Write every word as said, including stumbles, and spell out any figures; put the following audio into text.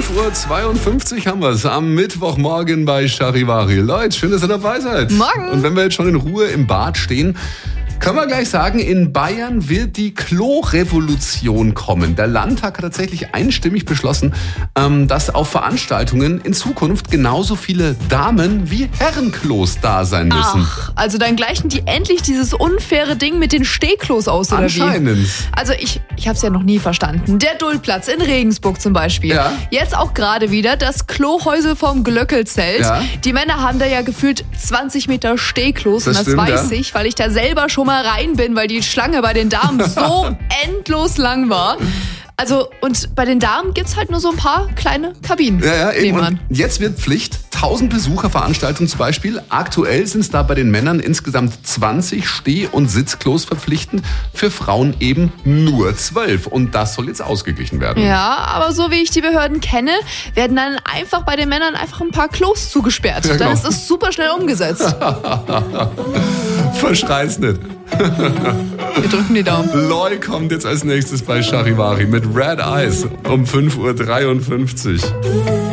fünf Uhr zweiundfünfzig haben wir es am Mittwochmorgen bei Charivari. Leute, schön, dass ihr dabei seid. Morgen. Und wenn wir jetzt schon in Ruhe im Bad stehen, können wir gleich sagen, in Bayern wird die Klo-Revolution kommen. Der Landtag hat tatsächlich einstimmig beschlossen, dass auf Veranstaltungen in Zukunft genauso viele Damen- wie Herrenklos da sein müssen. Ach, also dann gleichen die endlich dieses unfaire Ding mit den Stehklos aus, oder Anscheinend. wie? Also ich, ich habe es ja noch nie verstanden. Der Duldplatz in Regensburg zum Beispiel. Ja. Jetzt auch gerade wieder das Klohäusel vom Glöckelzelt. Ja. Die Männer haben da ja gefühlt zwanzig Meter Stehklos. Das und das stimmt, weiß ja. ich, weil ich da selber schon mal rein bin, weil die Schlange bei den Damen so endlos lang war. Also, und bei den Damen gibt's halt nur so ein paar kleine Kabinen. Ja, ja, eben. nebenan. Und jetzt wird Pflicht. tausend Besucherveranstaltungen zum Beispiel. Aktuell sind es da bei den Männern insgesamt zwanzig Steh- und Sitzklos verpflichtend. Für Frauen eben nur zwölf. Und das soll jetzt ausgeglichen werden. Ja, aber so wie ich die Behörden kenne, werden dann einfach bei den Männern einfach ein paar Klos zugesperrt. Ja, genau. Dann ist es super schnell umgesetzt. Verschrei's nicht. Wir drücken die Daumen. Loy kommt jetzt als nächstes bei Charivari mit Red Eyes um fünf Uhr dreiundfünfzig.